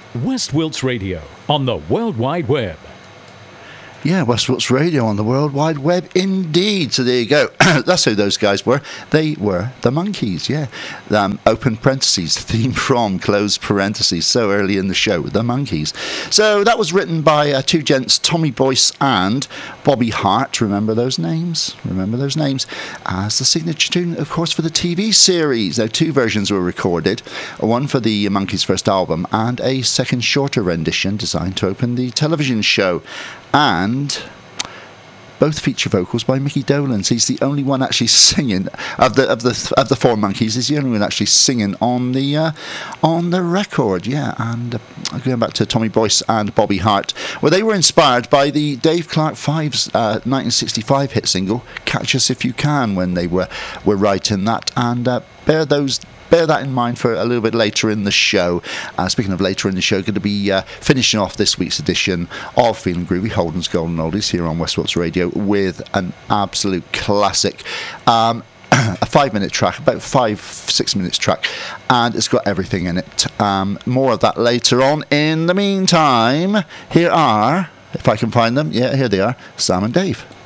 West Wilts Radio on the World Wide Web. Yeah, West Wilts Radio on the World Wide Web, indeed. So there you go. That's who those guys were. They were the Monkees, yeah. Open parentheses, theme from, close parentheses. So early in the show, the Monkees. So that was written by two gents, Tommy Boyce and Bobby Hart. Remember those names? As the signature tune, of course, for the TV series. Now, two versions were recorded. One for the Monkees' first album and a second shorter rendition designed to open the television show. And both feature vocals by Mickey Dolenz. He's the only one actually singing of the four Monkees. He's the only one actually singing on the record. Yeah, and going back to Tommy Boyce and Bobby Hart, well, they were inspired by the Dave Clark Five's 1965 hit single "Catch Us If You Can" when they were writing that, and bear that in mind for a little bit later in the show. Speaking of later in the show, going to be finishing off this week's edition of Feeling Groovy, Holden's Golden Oldies, here on West Wilts Radio with an absolute classic. A 5-minute track, about 5-6 minutes track, and it's got everything in it. More of that later on. In the meantime, here are, if I can find them, yeah, here they are, Sam and Dave.